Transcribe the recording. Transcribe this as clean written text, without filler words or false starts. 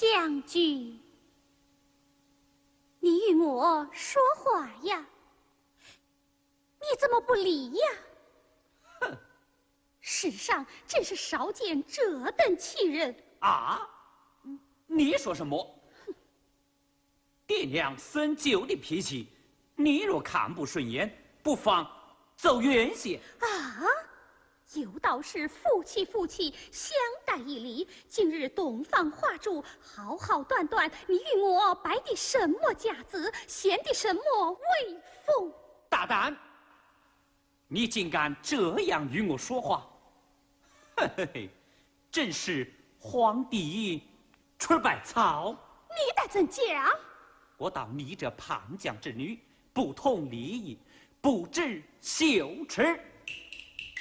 将军，你与我说话呀，你怎么不理呀？ 哼， 世上真是少见这等奇人啊！你说什么？爹娘生就的脾气，你若看不顺眼，不妨走远些。 啊！有道是夫妻相待一礼。今日洞房花烛，好好端端，你与我摆的什么架子，显的什么威风？ 大胆！你竟敢这样与我说话？嘿嘿嘿，真是皇帝出百草。 你待怎讲？ 我道你这叛将之女，不通礼仪，不知羞耻。